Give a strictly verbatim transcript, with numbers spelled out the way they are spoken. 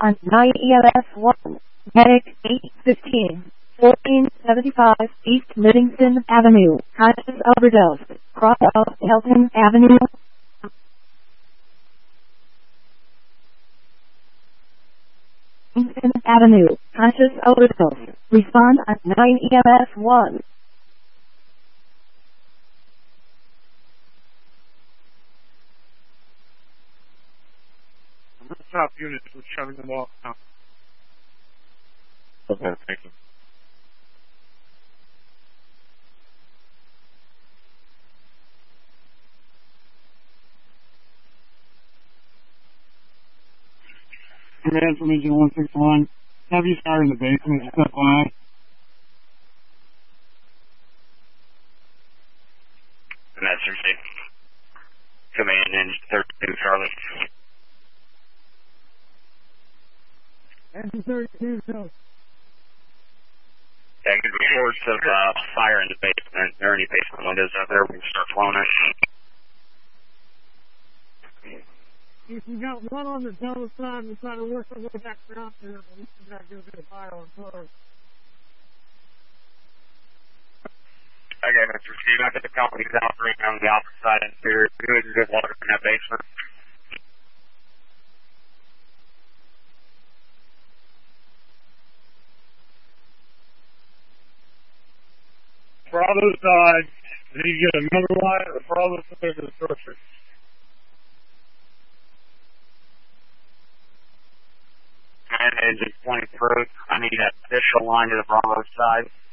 on nine E M S one, Medic eight fifteen, fourteen seventy-five East Middleton Avenue, conscious overdose, cross out Hilton Avenue. Middleton Avenue, conscious overdose. Respond on nine E M S one. Top units were shoving them off now. Okay, thank you. Command from Engine one sixty-one. Have you started in the basement? Step by. Master six. Command Engine thirty-two, Charlie. Engine thirty-two, so. Yeah, good reports of uh, fire in the basement. There are any basement windows out there? We can start flowing it. If you got one on the double side, we try to work our way back around there, but we should not get a bit of fire on floor. Okay, Mister Steve, I think the company's operating on the opposite side and there's good and good water in that basement. Bravo side, you need to get another line or Bravo side to the structure. And engine twenty through. I need that additional line to the Bravo side.